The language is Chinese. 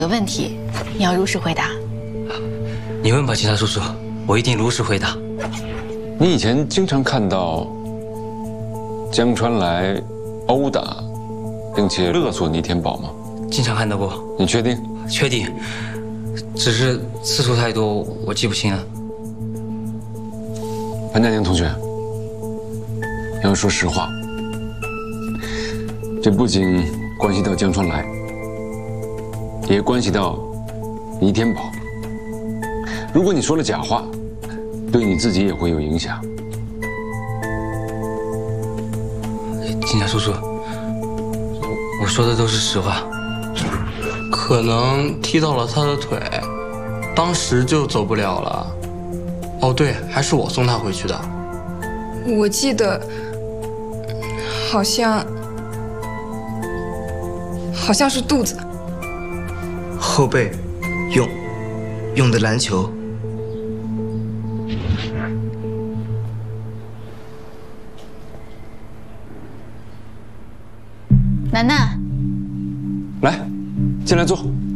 有问题，你要如实回答。 你问吧，警察叔叔，我一定如实回答。 你以前经常看到江川来殴打，并且勒索倪天宝吗？ 经常看到过。 你确定？ 确定，只是次数太多，我记不清了。 潘佳宁同学，要说实话，这不仅关系到江川来，也关系到倪天宝。如果你说了假话，对你自己也会有影响。 警察叔叔，我说的都是实话。 可能踢到了他的腿，当时就走不了了。哦，对，还是我送他回去的。 我记得好像是肚子。 后背用的篮球。 楠楠， 来，进来坐。